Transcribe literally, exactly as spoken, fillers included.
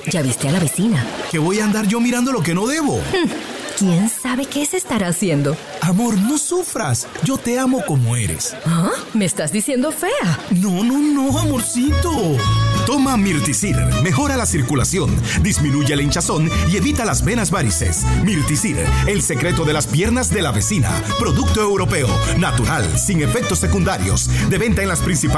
¿Ya viste a la vecina? ¿Que voy a andar yo mirando lo que no debo? ¿Quién sabe qué se estará haciendo? Amor, no sufras. Yo te amo como eres. ¿Ah? ¿Me estás diciendo fea? No, no, no, amorcito. Toma Mirticir. Mejora la circulación, disminuye el hinchazón y evita las venas varices. Mirticir, el secreto de las piernas de la vecina. Producto europeo, natural, sin efectos secundarios. De venta en las principales